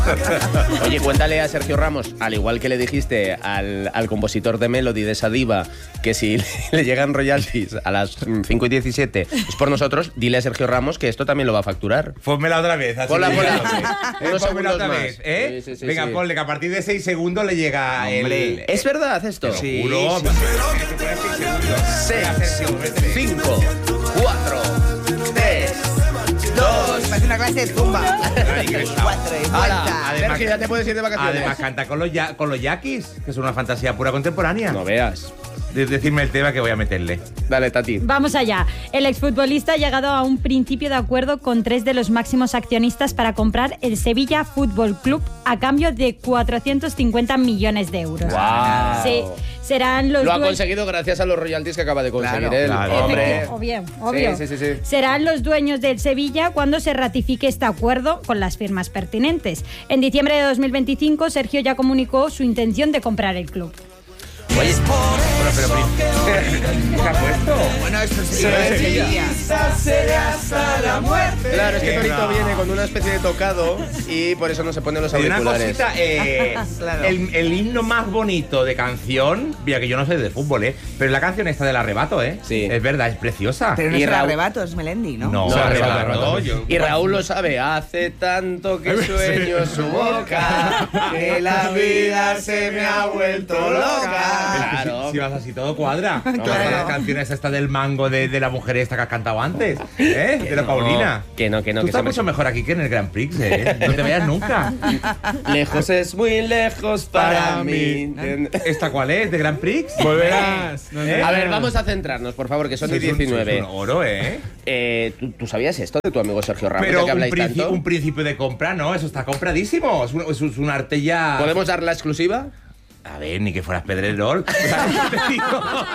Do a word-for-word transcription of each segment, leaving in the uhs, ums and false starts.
Oye, cuéntale a Sergio Ramos, al igual que le dijiste al, al compositor de Melody, de esa diva, que si le llegan royalties a las cinco y diecisiete es por nosotros, dile a Sergio Ramos que esto también lo va a facturar. Ponmela otra vez. Así ponla, ponla. Eh, Unos ponmela otra segundos vez, más. ¿eh? Sí, sí, sí, Venga, sí. ponle que a partir de seis segundos le llega el... ¿Es verdad esto? Sí. Juro. seis, cinco, cuatro, tres, dos... Parece una clase de zumba. Cuatro y vuelta. Además, Sergio, ya te puedes ir de vacaciones. Además canta con los, ya, con los yaquis, que es una fantasía pura contemporánea. No veas. De- Decirme el tema que voy a meterle. Dale, Tati. Vamos allá. El exfutbolista ha llegado a un principio de acuerdo con tres de los máximos accionistas para comprar el Sevilla Fútbol Club a cambio de cuatrocientos cincuenta millones de euros. Guau. Sí, serán los Lo ha dueños- conseguido gracias a los royalties que acaba de conseguir Claro, él. claro. Hombre. Obvio, obvio. Sí, sí, sí, sí. Serán los dueños del Sevilla cuando se ratifique este acuerdo con las firmas pertinentes. En diciembre de dos mil veinticinco, Sergio ya comunicó su intención de comprar el club. Oye, Bueno, pero... ¿Qué ha puesto? Bueno, esto sí claro, es que Qué Torito bravo. viene con una especie de tocado y por eso no se pone los Y una auriculares. cosita, eh, Claro. el, el himno más bonito de canción, mira que yo no sé de fútbol, ¿eh? Pero es la canción esta del arrebato, ¿eh? Sí. Es verdad, es preciosa. Pero no Y es el Raúl- arrebato, es Melendi, ¿no? No, No, arrebato, arrebato. no, yo- Y Raúl lo sabe, hace tanto que sueño su boca, que la vida se me ha vuelto loca. Claro. Si, si vas así todo cuadra. Claro. Claro. Las canciones esta del mango de, de la mujer esta que has cantado antes, ¿eh? De la Paulina. Que no, que no, Tú que estás se me- mucho mejor aquí que en el Grand Prix, ¿eh? No te vayas nunca. Lejos es muy lejos para mí. ¿Esta cuál es? ¿De Grand Prix? Volverás. ¿Eh? A ver, vamos a centrarnos, por favor, que son Sois y un- diecinueve. sois un oro, ¿eh? Eh, ¿tú, tú sabías esto de tu amigo Sergio Ramos, Pero ya que un, habláis princi- tanto? un principio de compra, ¿no? Eso está compradísimo. Es un, es un- es un arte ya... ¿Podemos dar la exclusiva? A ver, ni que fueras Pedrerol. ¿Sabes lo que te digo?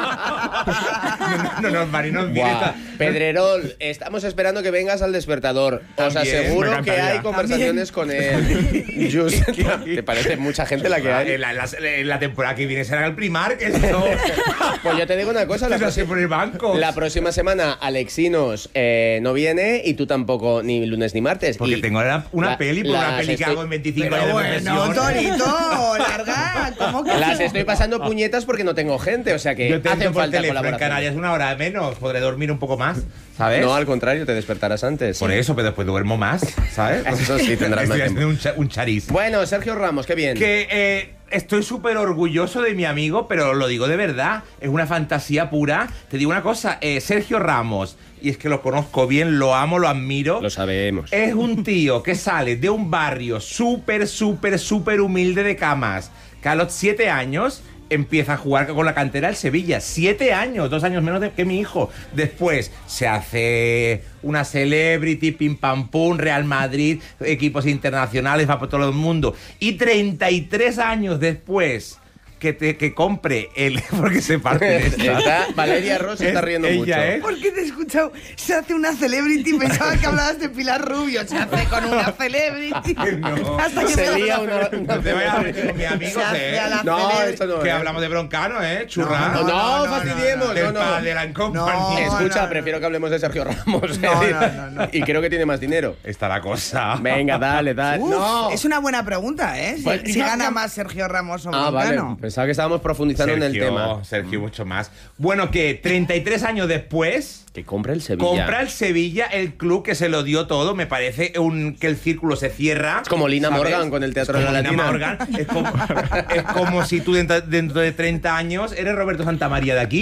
No, no, no, Marinos, Buah. Pedrerol, estamos esperando que vengas al despertador. Os También, me aseguro que encantaría. hay conversaciones con él. Just, ¿te parece mucha gente la que hay? En la, en la- en la temporada que viene será el Primar, que eso. Pues yo te digo una cosa, la, Eso se próxima- pone el banco. la próxima semana Alexinos eh, no viene y tú tampoco, ni lunes ni martes. Porque Y tengo una, una la- peli, por una las peli que estoy- hago en veinticinco Pero años de bueno, profesión. Torito, larga. ¿Cómo que Las no? estoy pasando puñetas porque no tengo gente, o sea que Yo te hacen entro por falta teléfono en Canarias colaboraciones. una hora menos, podré dormir un poco más, ¿sabes? No, al contrario, te despertarás antes. Por eso, pero después duermo más, ¿sabes? Eso sí, tendrás más Estoy tiempo. haciendo un, cha- un chariz. Bueno, Sergio Ramos, qué bien. Que eh, estoy súper orgulloso de mi amigo, pero lo digo de verdad, es una fantasía pura. Te digo una cosa, eh, Sergio Ramos, y es que lo conozco bien, lo amo, lo admiro. Lo sabemos. Es un tío que sale de un barrio súper, súper, súper humilde de Camas, que a los siete años empieza a jugar con la cantera del Sevilla. Siete años, dos años menos de- que mi hijo. Después se hace una celebrity, pim pam pum, Real Madrid, equipos internacionales, va por todo el mundo. Y treinta y tres años después que, te, que compre el... Porque se parte de esta. Está- Valeria Ross se está Es riendo ella, mucho. ¿eh? ¿Por qué te he escuchado? Se hace una celebrity. Pensaba que hablabas de Pilar Rubio. Se hace con una celebrity. No. Hasta que Se me lía da una- No te vayas a meter con mi amigo, Se hace ¿eh? a la No, celebrity. esto no Que es. hablamos de Broncano, ¿eh? Churra. No, no, No, no, fastidiemos, Del no, no. padre de la compañía. No. Escucha, no, prefiero que hablemos de Sergio Ramos. No, ¿eh? no, no, no. Y creo que tiene más dinero. Está la cosa. Venga, dale, dale. Uf, no. Es una buena pregunta, ¿eh? Si, Pues, si no, gana no. más Sergio Ramos o Ah, vale. Broncano. Pensaba que estábamos profundizando en el tema. Sergio, mucho más. Bueno, que treinta y tres años después Que compra el Sevilla. compra el Sevilla, el club que se lo dio todo. Me parece un, que el círculo se cierra. Es como Lina ¿sabes? Morgan con el Teatro Es de la como Lina Latina. Morgan. Es como, es como si tú dentro, dentro de treinta años eres Roberto Santamaría de aquí.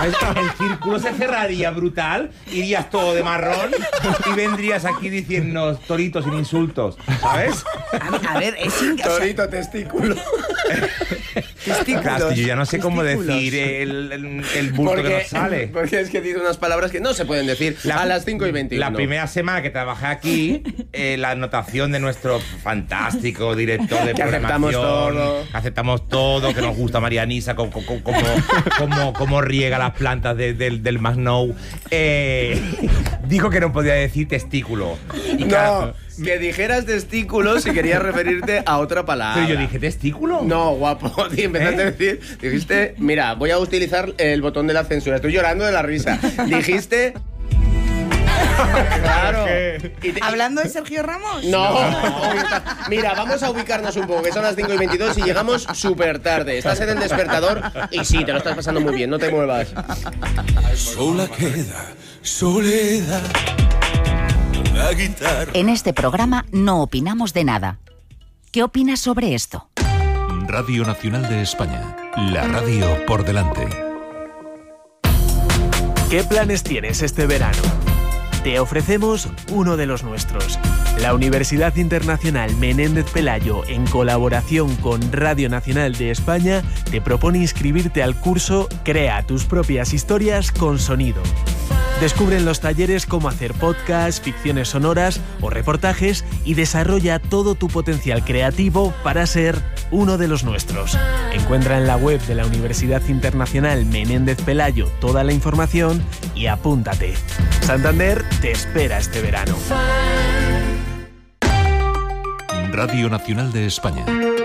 El círculo se cerraría brutal. Irías todo de marrón y vendrías aquí diciendo toritos sin insultos. ¿Sabes? A, a ver, es in- o sea, Torito testículo. testículos, Claro, yo ya no sé cómo testículos. decir el, el, el bulto que nos sale. Porque es que dice unas palabras que no se pueden decir La- a las cinco y veintiuno. La primera semana que trabajé aquí, eh, la anotación de nuestro fantástico director de Que aceptamos programación, todo. que aceptamos todo, que nos gusta Marianisa, como, como, como, como- como riega las plantas de- del, del Masnou, eh, dijo que no podía decir testículo. Y No, claro, que dijeras testículos si querías referirte a otra palabra. pero yo dije testículo. No, guapo. Y empezaste ¿Eh? a decir, dijiste, mira, voy a utilizar el botón de la censura. Estoy llorando de la risa. Dijiste Claro. Y te... ¿Hablando de Sergio Ramos? No. Mira, vamos a ubicarnos un poco, que son las cinco y veintidós y llegamos súper tarde. Estás en el despertador y sí, te lo estás pasando muy bien, no te muevas. Sola queda soledad. La guitarra. En este programa no opinamos de nada. ¿Qué opinas sobre esto? Radio Nacional de España. La radio por delante. ¿Qué planes tienes este verano? Te ofrecemos uno de los nuestros. La Universidad Internacional Menéndez Pelayo, en colaboración con Radio Nacional de España, te propone inscribirte al curso Crea tus propias historias con sonido. Descubre en los talleres cómo hacer podcasts, ficciones sonoras o reportajes y desarrolla todo tu potencial creativo para ser uno de los nuestros. Encuentra en la web de la Universidad Internacional Menéndez Pelayo toda la información y apúntate. Santander te espera este verano. Radio Nacional de España.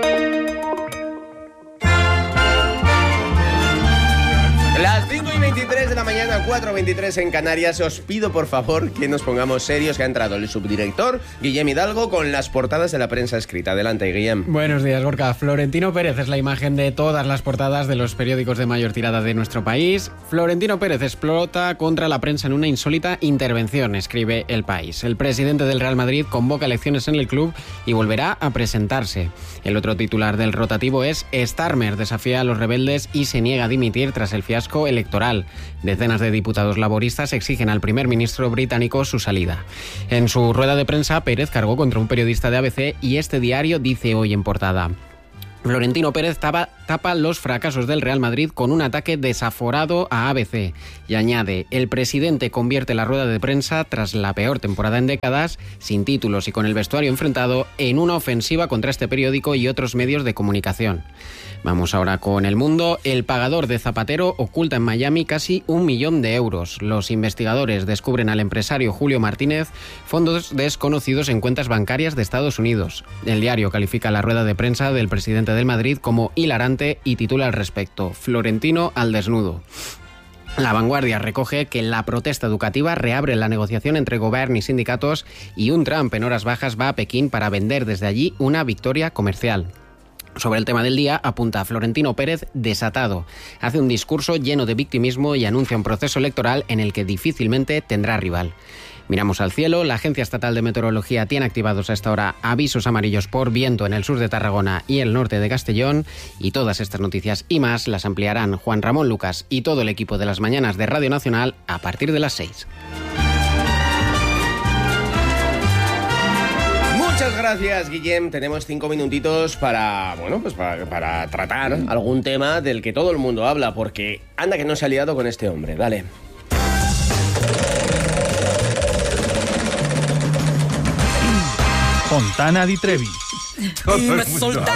Las cinco y veintitrés de la mañana, cuatro y veintitrés en Canarias. Os pido por favor que nos pongamos serios, que ha entrado el subdirector Guillem Hidalgo con las portadas de la prensa escrita. Adelante, Guillem. Buenos días, Gorka. Florentino Pérez es la imagen de todas las portadas de los periódicos de mayor tirada de nuestro país. Florentino Pérez explota contra la prensa en una insólita intervención, escribe El País. El presidente del Real Madrid convoca elecciones en el club y volverá a presentarse. El otro titular del rotativo es Starmer desafía a los rebeldes y se niega a dimitir tras el fiasco electoral. Decenas de diputados laboristas exigen al primer ministro británico su salida. En su rueda de prensa, Pérez cargó contra un periodista de A B C y este diario dice hoy en portada: Florentino Pérez tapa, tapa los fracasos del Real Madrid con un ataque desaforado a A B C. Y añade, el presidente convierte la rueda de prensa, tras la peor temporada en décadas, sin títulos y con el vestuario enfrentado, en una ofensiva contra este periódico y otros medios de comunicación. Vamos ahora con El Mundo. El pagador de Zapatero oculta en Miami casi un millón de euros. Los investigadores descubren al empresario Julio Martínez fondos desconocidos en cuentas bancarias de Estados Unidos. El diario califica la rueda de prensa del presidente del Madrid como hilarante y titula al respecto: Florentino al desnudo. La Vanguardia recoge que la protesta educativa reabre la negociación entre gobierno y sindicatos y un Trump en horas bajas va a Pekín para vender desde allí una victoria comercial. Sobre el tema del día, apunta Florentino Pérez desatado. Hace un discurso lleno de victimismo y anuncia un proceso electoral en el que difícilmente tendrá rival. Miramos al cielo. La Agencia Estatal de Meteorología tiene activados a esta hora avisos amarillos por viento en el sur de Tarragona y el norte de Castellón. Y todas estas noticias y más las ampliarán Juan Ramón Lucas y todo el equipo de las mañanas de Radio Nacional a partir de las seis. Muchas gracias, Guillem. Tenemos cinco minutitos para, bueno, pues para, para tratar algún tema del que todo el mundo habla, porque anda que no se ha liado con este hombre. Dale. Fontana di Trevi. Todo el mundo.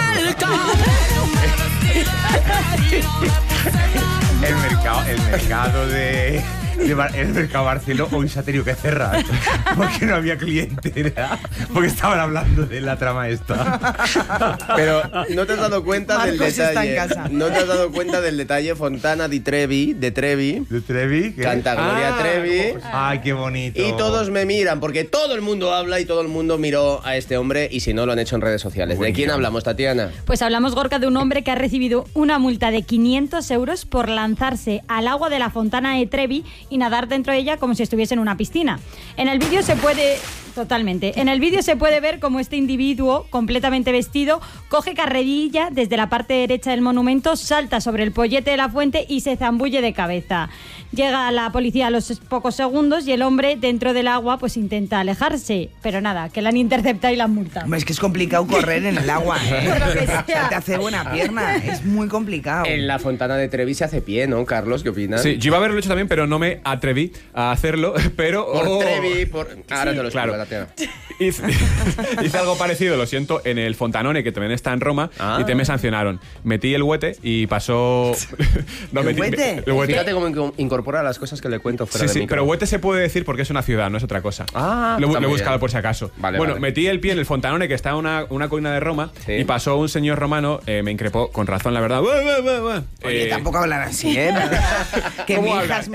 El mercado, el mercado de... El mercado Barceló hoy se ha tenido que cerrar porque no había clientela, porque estaban hablando de la trama esta. Pero no te has dado cuenta Marcos del está detalle. en casa. No te has dado cuenta del detalle. Fontana di Trevi, de Trevi. ¿De Trevi? ¿Qué? Canta Gloria Ah, Trevi. Ay, qué bonito. Y todos me miran, porque todo el mundo habla y todo el mundo miró a este hombre, y si no, lo han hecho en redes sociales. ¿De quién hablamos, Tatiana? Pues hablamos, Gorka, de un hombre que ha recibido una multa de quinientos euros por lanzarse al agua de la Fontana de Trevi y nadar dentro de ella como si estuviese en una piscina. En el vídeo se puede... Totalmente. En el vídeo se puede ver cómo este individuo, completamente vestido, coge carrerilla desde la parte derecha del monumento, salta sobre el pollete de la fuente y se zambulle de cabeza. Llega la policía a los pocos segundos y el hombre, dentro del agua, pues intenta alejarse. Pero nada, que la han interceptado y la han multado. Hombre, es que es complicado correr en el agua, ¿eh? Por lo que sea. O sea, te hace buena pierna. Es muy complicado. En la Fontana de Trevi se hace pie, ¿no, Carlos? ¿Qué opinas? Sí, yo iba a haberlo hecho también, pero no me atreví a hacerlo, pero... Por oh, Trevi, por... Ahora te lo explico, claro. Tatiana. Hice, hice algo parecido, lo siento, en el Fontanone, que también está en Roma, Ah. y te me sancionaron. Metí el huete y pasó... no, ¿El metí, huete? El huete. Fíjate cómo inco- incorpora las cosas que le cuento fuera Sí, de sí, micro. pero huete se puede decir porque es una ciudad, no es otra cosa. Ah, lo, está lo he muy buscado bien. por si acaso. Vale, bueno, vale. metí el pie en el Fontanone, que está en una, una colina de Roma, Sí. y pasó un señor romano, eh, me increpó, con razón, la verdad. ¡Buah, buah, buah, buah! Oye, Eh, tampoco hablar así, ¿eh? Que ¿Cómo mi hija hablas? es muy Está el italiana.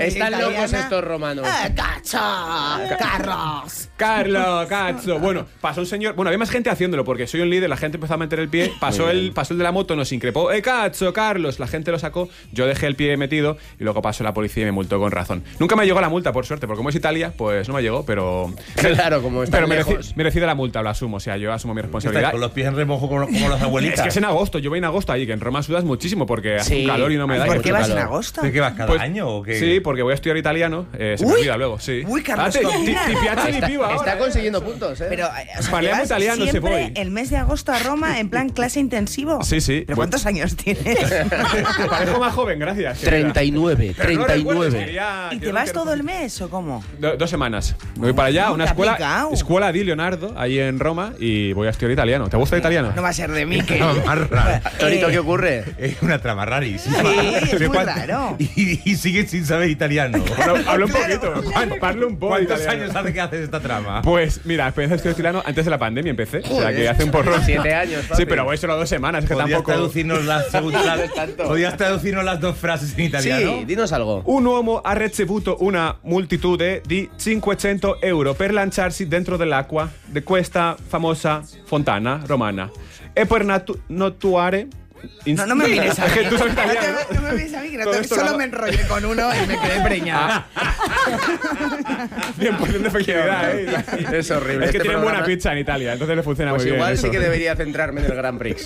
locos estos romanos. ¡Eh, cacho! ¡Carlos! Carlos, cazzo. Bueno, pasó un señor. Bueno, había más gente haciéndolo porque soy un líder, la gente empezó a meter el pie. Pasó el, pasó el de la moto, nos increpó. ¡Eh, cazzo, Carlos! La gente lo sacó, yo dejé el pie metido y luego pasó la policía y me multó con razón. Nunca me llegó la multa, por suerte, porque como es Italia, pues no me llegó, pero. Claro, como está Pero mereci, lejos. merecida la multa, lo asumo. O sea, yo asumo mi responsabilidad. Con los pies en remojo como, como los abuelitos. Es que es en agosto, yo voy en agosto ahí, que en Roma sudas muchísimo porque hace Sí. un calor y no me da. y ¿Por mucho qué vas en calor. agosto? ¿De qué vas cada Pues, año o qué? Sí, porque voy a estudiar italiano. Eh, se me Uy. olvida luego, sí. Uy, Carlos, Ah, te- combina. ti- ti piace di Está, più ahora, está eh. consiguiendo puntos, ¿eh? Pero, o sea, Parliamo que vas italiano, se siempre puoi. el mes de agosto a Roma en plan clase intensivo. Sí, sí. ¿Pero Bueno. cuántos años tienes? Parezco más joven, gracias. treinta y nueve, Pero no treinta y recuerdes, nueve. quería- ¿Y quiero te vas que- todo el mes o cómo? Do- dos semanas. Me voy para allá, a una ¿Te ha escuela, picado? escuela di Leonardo, ahí en Roma, y voy a estudiar italiano. ¿Te gusta el italiano? No va a ser de mí que... No, más raro. Torito, Eh, ¿qué ocurre? Es una trama rarísima. Sí, es ¿De muy cuánto- raro. Y, y sigues sin saber italiano. Bueno, hablo un Claro. poquito. ¿Cuánto- Parlo un poco ¿Cuántos italiano. años hace que haces esta trama? Pues mira, empecé a estudiar italiano antes de la pandemia, empecé. O sea, que hace un porrón. Siete años, papi. Sí, pero voy solo dos semanas, es que ¿Podrías tampoco... traducirnos las, segunda- las- No es tanto. ¿Podrías traducirnos las dos frases en italiano? Sí, dinos algo. Un uomo ha ricevuto una moltitude di cinquecento euro per lanciarsi dentro dell'acqua di questa famosa fontana romana. E per natu- notuare... No, no me mires a mí. Es que tú sabes No te- italiano. No me mires a mí, que no Todo te- esto solo lo- me enrollé con uno y me quedé preñada. cien por ciento de efectividad, ¿eh? Es horrible. Es que este tienen buena programa. pizza en Italia, entonces le funciona Pues muy bien. igual eso. sí que debería centrarme en el Grand Prix.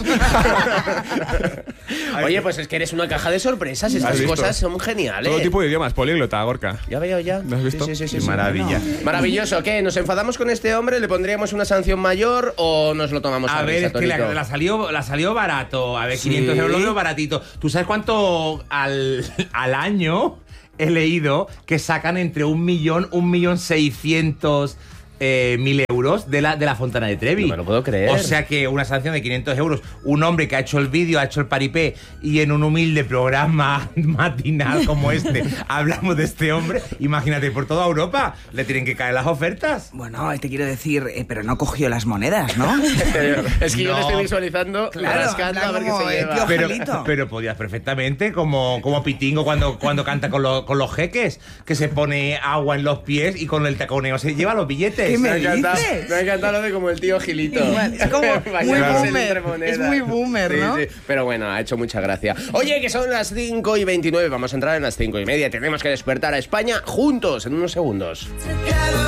Oye, pues es que eres una caja de sorpresas. ¿Has Estas visto? cosas son geniales. Todo tipo de idiomas, políglota, Gorka. Ya veo, ya. ¿Lo has visto? Sí, sí, sí, Qué sí. maravilla. Maravilloso. ¿Qué? ¿Nos enfadamos con este hombre? ¿Le pondríamos una sanción mayor o nos lo tomamos a, A ver, risa, es que la, Torito? la salió, la salió barato. A ver, Sí. quinientos euros lo veo baratito. ¿Tú sabes cuánto al, al año he leído que sacan entre un millón, un millón seiscientos eh, mil euros de la, de la Fontana de Trevi? No me lo puedo creer. O sea que una sanción de quinientos euros, un hombre que ha hecho el vídeo, ha hecho el paripé y en un humilde programa matinal como este hablamos de este hombre, imagínate, por toda Europa le tienen que caer las ofertas. Bueno, te quiero decir, eh, pero no cogió las monedas, ¿no? Es que yo No. lo estoy visualizando Claro, rascando en a ver qué plan como se el lleva. tío Pero, Angelito. pero podías perfectamente, como, como Pitingo cuando, cuando canta con, los- con los jeques, que se pone agua en los pies y con el taconeo se lleva los billetes. ¿Qué me Me ha encantado, dices? me ha encantado lo de como el tío Gilito. Igual, es como Vaya muy a darse boomer, entre monedas. es muy boomer, Sí, ¿no? sí. Pero bueno, ha hecho mucha gracia. Oye, que son las cinco y veintinueve, vamos a entrar en las cinco y media. Tenemos que despertar a España juntos en unos segundos.